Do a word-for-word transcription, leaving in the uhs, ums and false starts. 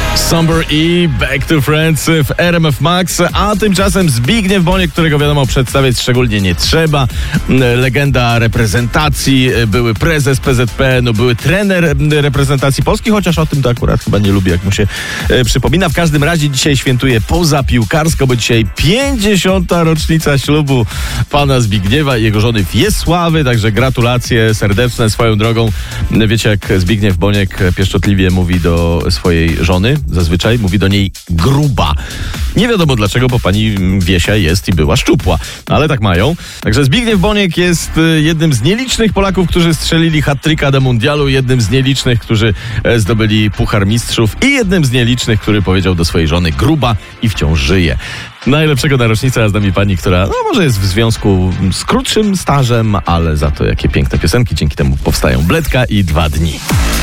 Somber i Back to Friends w R M F Max, a tymczasem Zbigniew Boniek, którego wiadomo przedstawiać szczególnie nie trzeba. Legenda reprezentacji, były prezes P Z P, no były trener reprezentacji Polski, chociaż o tym to akurat chyba nie lubi, jak mu się e, przypomina. W każdym razie dzisiaj świętuje pozapiłkarsko, bo dzisiaj pięćdziesiąta rocznica ślubu pana Zbigniewa i jego żony Wiesławy, także gratulacje serdeczne swoją drogą. Wiecie, jak Zbigniew Boniek pieszczotliwie mówi do swojej żony, zazwyczaj mówi do niej gruba. Nie wiadomo dlaczego, bo pani Wiesia jest i była szczupła, ale tak mają. Także Zbigniew Boniek jest jednym z nielicznych Polaków, którzy strzelili hat-tricka do mundialu, jednym z nielicznych, którzy zdobyli Puchar Mistrzów i jednym z nielicznych, który powiedział do swojej żony gruba i wciąż żyje. Najlepszego na rocznicę, a z nami pani, która no może jest w związku z krótszym stażem, ale za to jakie piękne piosenki dzięki temu powstają. Bledka i Dwa dni.